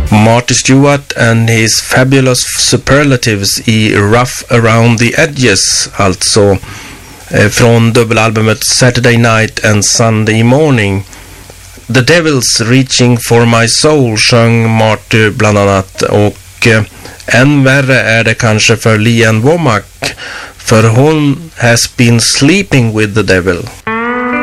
Marty Stewart and his fabulous superlatives i Rough Around the Edges, alltså från dubbelalbumet Saturday Night and Sunday Morning. The Devil's Reaching for My Soul sjöng Marty bland annat, och än värre är det kanske för Lee Ann Womack, för hon has been sleeping with the devil.